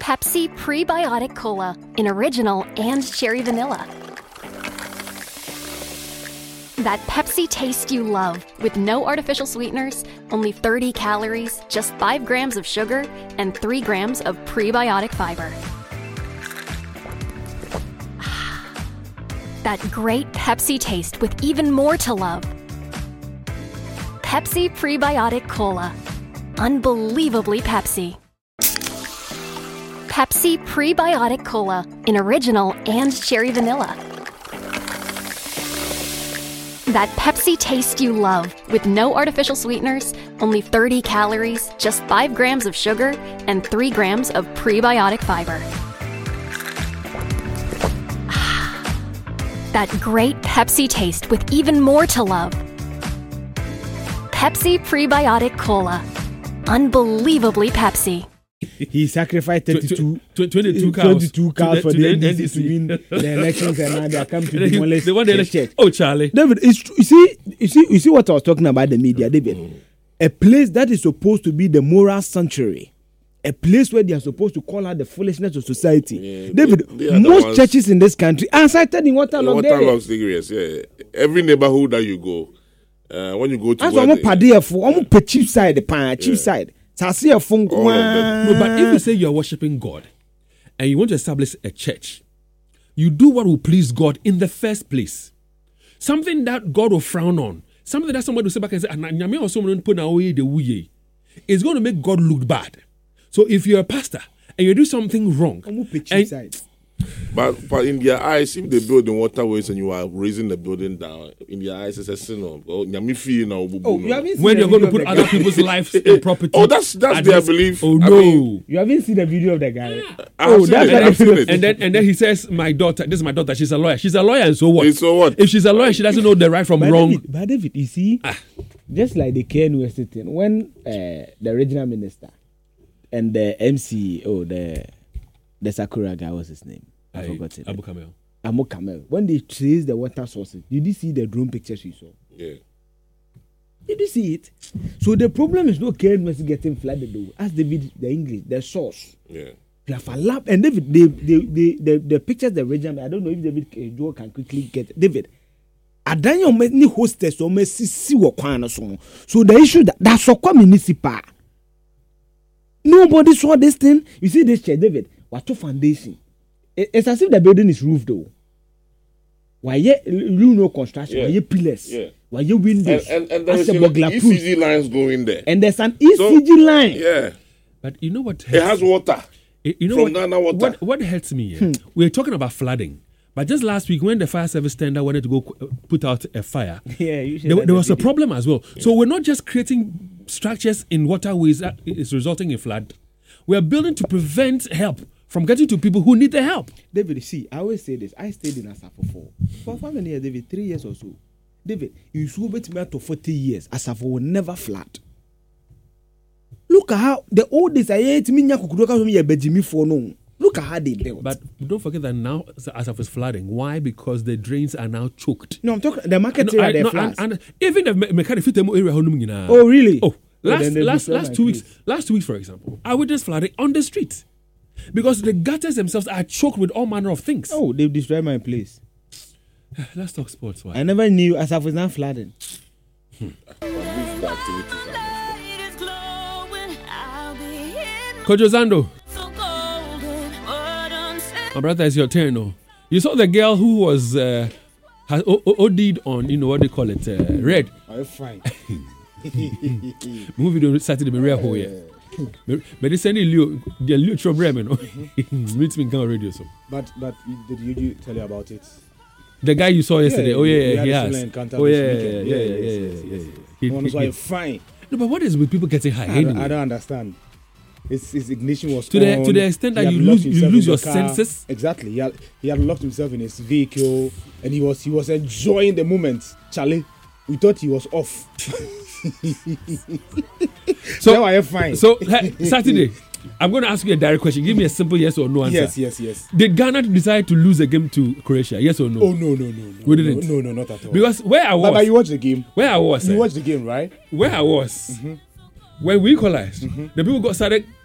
Pepsi Prebiotic Cola in original and cherry vanilla. That Pepsi taste you love with no artificial sweeteners, only 30 calories, just 5 grams of sugar, and 3 grams of prebiotic fiber. That great Pepsi taste with even more to love. Pepsi Prebiotic Cola. Unbelievably Pepsi. Pepsi Prebiotic Cola in original and cherry vanilla. That Pepsi taste you love with no artificial sweeteners, only 30 calories, just 5 grams of sugar, and 3 grams of prebiotic fiber. That great Pepsi taste with even more to love. Pepsi Prebiotic Cola. Unbelievably Pepsi. He sacrificed 22 cows for the NDC to win the elections, and now they are coming to demolish the church. Oh, Charlie. David, you see what I was talking about the media, David. A place that is supposed to be the moral sanctuary, a place where they are supposed to call out the foolishness of society. Yeah, David, most churches in this country are cited in waterlogged areas. Yeah. Every neighborhood that you go, when you go to that's almost cheap side, cheap side. No, but if you say you are worshiping God and you want to establish a church, you do what will please God in the first place. Something that God will frown on, something that somebody will say back and say, it's going to make God look bad. So if you're a pastor and you do something wrong, but in their eyes, if they build the waterways and you are raising the building down, in their eyes it's a sin. When you're going to put other people's lives in property. Oh, that's their belief. Oh no, you haven't seen the video of the guy. And then he says, "My daughter, this is my daughter. She's a lawyer. She's a lawyer, and so what? So what? If she's a lawyer, she doesn't know the right from wrong." But David, you see, just like the KNUST thing, when the regional minister and the MC, the Sakura guy, what's his name? I forgot it. Abu Kamel. When they traced the water sources, did you see the drone pictures you saw? Yeah. Did you see it? So the problem is not KNUST getting flooded though. Ask David the English, the source. Yeah. They have a lab, and David, the pictures the regional. I don't know if David Joe can quickly get David. Adanyo many hostess or see what kind of song. So the issue that's so municipal. Nobody saw this thing. You see this chair, David. What foundation? It's as if the building is roofed though. Why construction? Why pillars? Yeah. Why windows? And there's ECG lines going there. And there's an ECG line. Yeah. But you know what? It has water. What hurts me? We're talking about flooding. But just last week, when the fire service tender wanted to go put out a fire, there was a problem as well. Yeah. So we're not just creating structures in waterways that is resulting in flood. We are building to prevent help from getting to people who need the help. David, see, I always say this. I stayed in Asafo for how many years, David? 3 years or so. David, you should bet me to 40 years. Asafo will never flood. Look at how the old days I hate me. Look at how they built. But don't forget that now Asafo is flooding. Why? Because the drains are now choked. No, I'm talking the market area. And even the mechanic area. Oh, really? Oh, last 2 weeks. Last 2 weeks, for example, I witnessed flooding on the street. Because the gutters themselves are choked with all manner of things. Oh, they've destroyed my place. Let's talk sports. Why? I never knew Asafo was not flooding. Coach Ozando. My brother, it's your turn. No? You saw the girl who was has OD'd on, what they call it, red. I'm fine. Movie don't Saturday be real here. But they send the Leo Bremen. Meet me on radio. So. But did you tell you about it? The guy you saw yesterday. He has. He fine. No, but what is with people getting high? I don't understand. His ignition was to the extent that you lose your senses. Exactly. He had locked himself in his vehicle and he was enjoying the moment. Charlie, we thought he was off. So now I am fine. So Saturday, I'm going to ask you a direct question. Give me a simple yes or no answer. Yes. Did Ghana decide to lose a game to Croatia? Yes or no? Oh no. We didn't. No, not at all. Because where I was. But you watched the game. Where I was. You watched the game, right? Where I was. When we equalized, the people started